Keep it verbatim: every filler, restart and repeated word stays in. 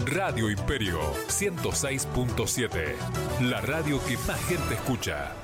Radio Imperio ciento seis punto siete. La radio que más gente escucha.